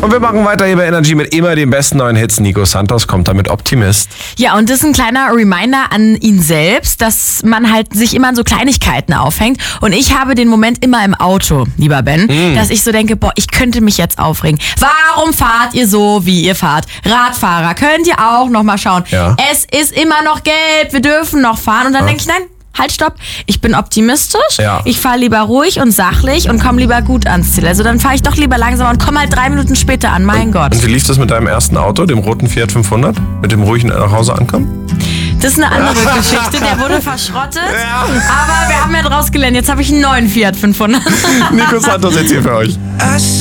Und wir machen weiter hier bei Energy mit immer den besten neuen Hits. Nico Santos kommt damit Optimist. Ja, und das ist ein kleiner Reminder an ihn selbst, dass man halt sich immer an so Kleinigkeiten aufhängt. Und ich habe den Moment immer im Auto, lieber Ben, dass ich so denke, boah, ich könnte mich jetzt aufregen. Warum fahrt ihr so, wie ihr fahrt? Radfahrer, könnt ihr auch noch mal schauen. Ja. Es ist immer noch gelb, wir dürfen noch fahren. Und dann denke ich, nein, halt, stopp. Ich bin optimistisch. Ja. Ich fahre lieber ruhig und sachlich und komme lieber gut ans Ziel. Also dann fahre ich doch lieber langsamer und komme halt 3 Minuten später an. Mein Gott. Und wie lief das mit deinem ersten Auto, dem roten Fiat 500? Mit dem ruhigen nach Hause ankommen? Das ist eine andere Geschichte. Der wurde verschrottet. Aber wir haben ja draus gelernt. Jetzt habe ich einen neuen Fiat 500. Nico Santos jetzt hier für euch.